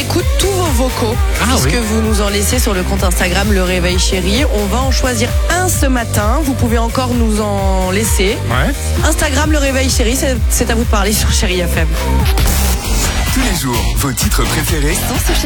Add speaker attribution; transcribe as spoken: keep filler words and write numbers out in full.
Speaker 1: réécoute tous vos vocaux,
Speaker 2: Ah,
Speaker 1: puisque
Speaker 2: oui.
Speaker 1: vous nous en laissez sur le compte Instagram Le Réveil Chéri. On va en choisir un ce matin. Vous pouvez encore nous en laisser.
Speaker 2: Ouais.
Speaker 1: Instagram Le Réveil Chéri, c'est, c'est à vous de parler sur Chéri F M.
Speaker 3: Tous les jours, vos titres préférés